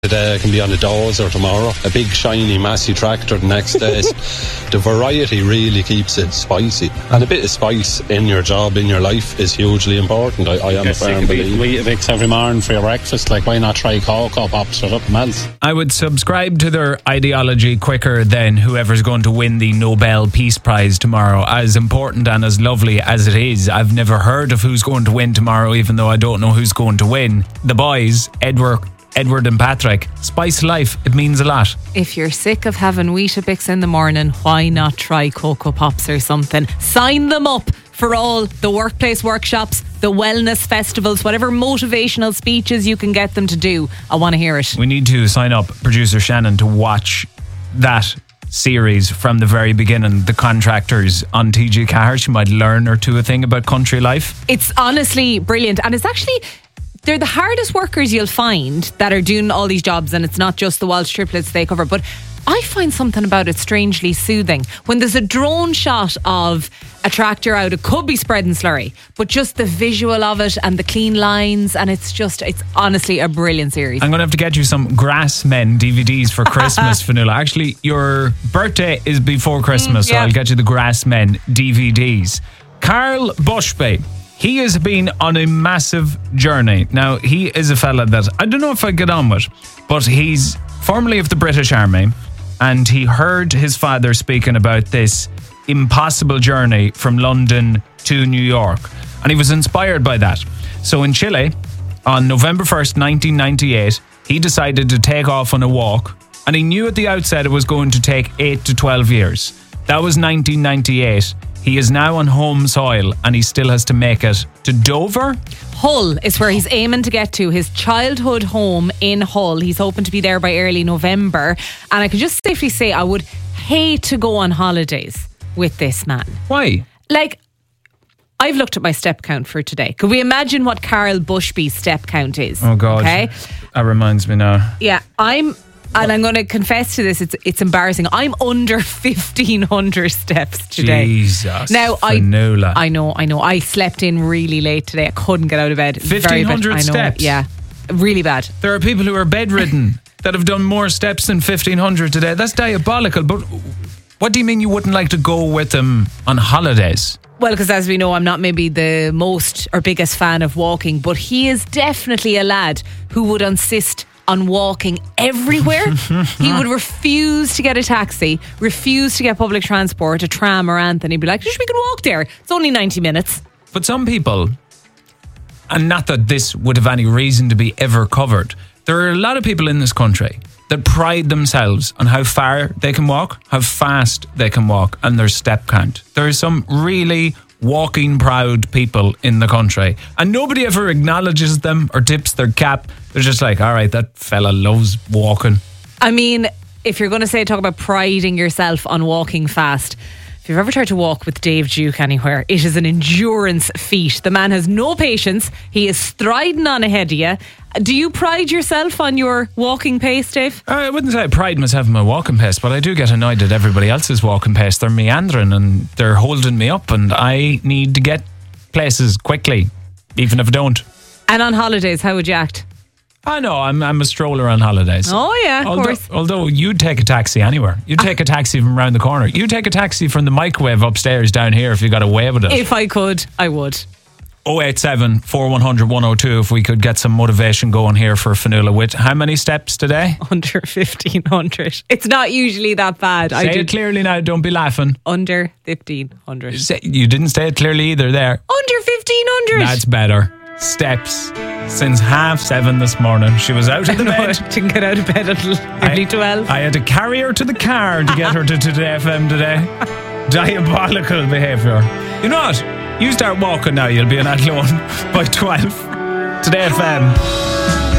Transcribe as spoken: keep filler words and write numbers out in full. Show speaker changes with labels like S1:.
S1: Today I can be on a dozer tomorrow, a big shiny massy tractor the next day. The variety really keeps it spicy, and a bit of spice in your job, in your life, is hugely important. I, I am a firm believer.
S2: We Vicks every morning for your breakfast, like why not try Cocoa Pops or something else?
S3: I would subscribe to their ideology quicker than whoever's going to win the Nobel Peace Prize tomorrow. As important and as lovely as it is, I've never heard of who's going to win tomorrow, even though I don't know who's going to win. The boys, Edward Edward and Patrick, spice life, it means a lot.
S4: If you're sick of having Weetabix in the morning, why not try Cocoa Pops or something? Sign them up for all the workplace workshops, the wellness festivals, whatever motivational speeches you can get them to do. I want to hear it.
S3: We need to sign up producer Shannon to watch that series from the very beginning, The Contractors on T G Cahir. She might learn or two a thing about country life.
S4: It's honestly brilliant, and it's actually... they're the hardest workers you'll find that are doing all these jobs, and it's not just the Walsh triplets they cover, but I find something about it strangely soothing. When there's a drone shot of a tractor out, it could be spreading slurry, but just the visual of it and the clean lines, and it's just, it's honestly a brilliant series.
S3: I'm going to have to get you some Grassmen D V Ds for Christmas, Fionnuala. Actually, your birthday is before Christmas, mm, yeah. so I'll get you the Grassmen D V Ds. Carl Bushby, he has been on a massive journey. Now, he is a fella that I don't know if I get on with, but he's formerly of the British Army, and he heard his father speaking about this impossible journey from London to New York, and he was inspired by that. So in Chile, on November first, nineteen ninety-eight, he decided to take off on a walk, and he knew at the outset it was going to take eight to twelve years. That was nineteen ninety-eight. He is now on home soil, and he still has to make it to Dover.
S4: Hull is where he's aiming to get to, his childhood home in Hull. He's hoping to be there by early November. And I could just safely say I would hate to go on holidays with this man.
S3: Why?
S4: Like, I've looked at my step count for today. Could we imagine what Carl Bushby's step count is?
S3: Oh, God.
S4: Okay.
S3: That reminds me now.
S4: Yeah, I'm... And I'm going to confess to this, it's it's embarrassing. I'm under fifteen hundred steps today.
S3: Jesus.
S4: Now, I,
S3: Fionnuala.
S4: I know, I know. I slept in really late today. I couldn't get out of bed.
S3: fifteen hundred steps?
S4: Yeah, really bad.
S3: There are people who are bedridden that have done more steps than fifteen hundred today. That's diabolical. But what do you mean you wouldn't like to go with them on holidays?
S4: Well, because as we know, I'm not maybe the most or biggest fan of walking, but he is definitely a lad who would insist on walking everywhere. He would refuse to get a taxi, refuse to get public transport, a tram or anything. He'd be like, we can walk there. It's only ninety minutes.
S3: But some people, and not that this would have any reason to be ever covered, there are a lot of people in this country that pride themselves on how far they can walk, how fast they can walk, and their step count. There are some really walking proud people in the country, and nobody ever acknowledges them or tips their cap. They're just like, all right, that fella loves walking.
S4: I mean, if you're going to say talk about priding yourself on walking fast, if you've ever tried to walk with Dave Duke anywhere, it is an endurance feat. The man has no patience. He is striding on ahead of you. Do you pride yourself on your walking pace, Dave?
S3: I wouldn't say I pride myself on my walking pace, but I do get annoyed at everybody else's walking pace. They're meandering and they're holding me up, and I need to get places quickly, even if I don't.
S4: And on holidays, how would you act?
S3: I know, I'm I'm a stroller on holidays.
S4: Oh yeah, of
S3: although,
S4: course.
S3: Although you'd take a taxi anywhere. You'd take a taxi from around the corner. You'd take a taxi from the microwave upstairs down here if you got away with it.
S4: If I could, I would.
S3: oh eight seven, four one zero zero, one oh two if we could get some motivation going here for Fionnuala with how many steps today?
S4: Under fifteen hundred. It's not usually that bad.
S3: Say
S4: I
S3: it clearly now, don't be laughing.
S4: Under fifteen hundred.
S3: Say, you didn't say it clearly either there.
S4: Under fifteen hundred.
S3: That's better. Steps since half seven this morning. She was out of the bed.
S4: Didn't get out of bed until nearly twelve.
S3: I had to carry her to the car to get her to Today F M today. Diabolical behaviour. You know what? You start walking now, you'll be on Athlone by twelve. Today F M.